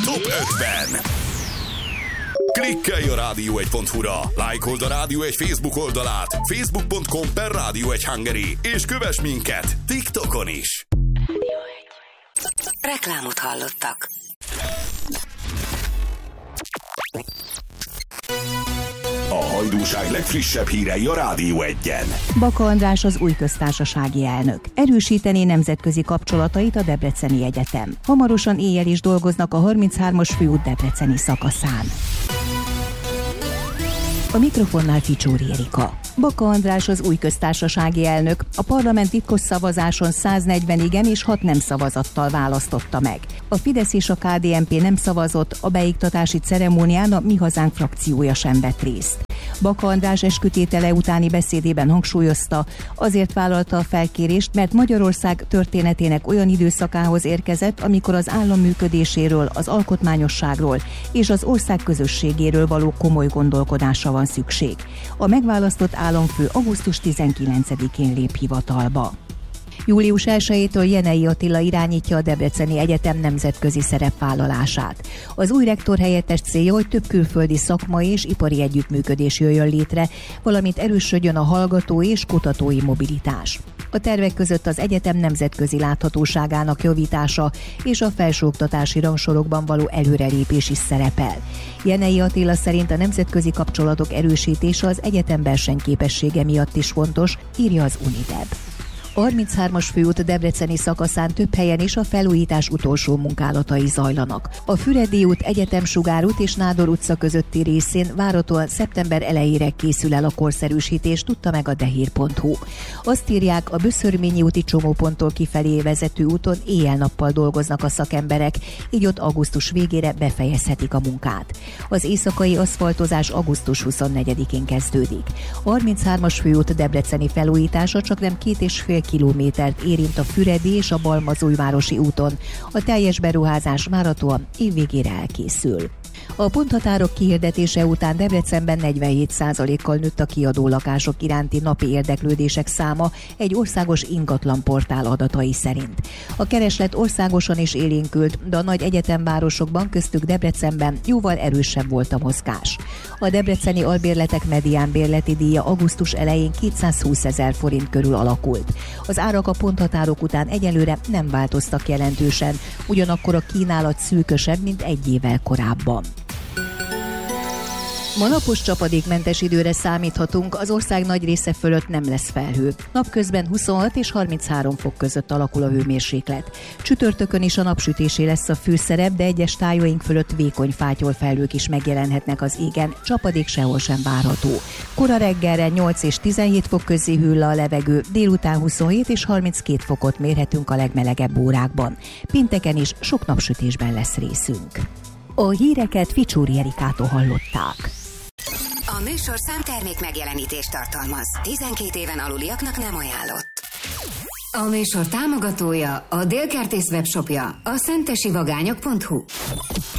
Top 50. Klikkelj a rádió1.hu-ra, lájkold a Rádió 1 Facebook oldalát, facebook.com/Rádió1 Hungary, és kövess minket TikTokon is. Reklámot hallottak. A hajdúság legfrissebb hírei a Rádió 1-en. Baka András az új köztársasági elnök. Erősíteni nemzetközi kapcsolatait a Debreceni Egyetem. Hamarosan éjjel is dolgoznak a 33-as főút debreceni szakaszán. A mikrofonnál Ficsóri Erika. Baka András az új köztársasági elnök. A parlament titkos szavazáson 140 igen és 6 nem szavazattal választotta meg. A Fidesz és a KDNP nem szavazott, a beiktatási ceremónián a Mi Hazánk frakciója sem vett részt. Baka András eskütétele utáni beszédében hangsúlyozta, azért vállalta a felkérést, mert Magyarország történetének olyan időszakához érkezett, amikor az állam működéséről, az alkotmányosságról és az ország közösségéről való komoly gondolkodásra van szükség. A megválasztott államfő augusztus 19-én lép hivatalba. Július 1-től Jenei Attila irányítja a Debreceni Egyetem nemzetközi szerepvállalását. Az új rektor helyettes célja, hogy több külföldi szakmai és ipari együttműködés jöjjön létre, valamint erősödjön a hallgató és kutatói mobilitás. A tervek között az egyetem nemzetközi láthatóságának javítása és a felsőoktatási rangsorokban való előrelépés is szerepel. Jenei Attila szerint a nemzetközi kapcsolatok erősítése az egyetem versenyképessége miatt is fontos, írja az Unideb. A 33-as főút debreceni szakaszán több helyen is a felújítás utolsó munkálatai zajlanak. A Füredi út, Egyetemsugár út és Nádor utca közötti részén várhatóan szeptember elejére készül el a korszerűsítés, tudta meg a dehír.hu. Azt írják, a Böszörményi úti csomóponttól kifelé vezető úton éjjel-nappal dolgoznak a szakemberek, így ott augusztus végére befejezhetik a munkát. Az éjszakai aszfaltozás augusztus 24-én kezdődik. A 33-as főút debreceni felújítása csaknem 2,5 kilométert érint a Füredi és a Balmazújvárosi úton. A teljes beruházás várhatóan évvégére elkészül. A ponthatárok kihirdetése után Debrecenben 47%-kal nőtt a kiadó lakások iránti napi érdeklődések száma egy országos ingatlanportál adatai szerint. A kereslet országosan is élénkült, de a nagy egyetemvárosokban, köztük Debrecenben jóval erősebb volt a mozgás. A debreceni albérletek medián bérleti díja augusztus elején 220 000 forint körül alakult. Az árak a ponthatárok után egyelőre nem változtak jelentősen, ugyanakkor a kínálat szűkösebb, mint egy évvel korábban. Ma napos csapadékmentes időre számíthatunk, az ország nagy része fölött nem lesz felhő. Napközben 26 és 33 fok között alakul a hőmérséklet. Csütörtökön is a napsütésé lesz a főszerep, de egyes tájaink fölött vékony fátyolfelhők is megjelenhetnek az égen, csapadék sehol sem várható. Kora reggelre 8 és 17 fok közé hűl le a levegő, délután 27 és 32 fokot mérhetünk a legmelegebb órákban. Pénteken is sok napsütésben lesz részünk. A híreket Ficsóri Erikától hallották. A műsor számtermék megjelenítést tartalmaz. 12 éven aluliaknak nem ajánlott. A műsor támogatója, a Délkertész webshopja, a szentesivagányok.hu.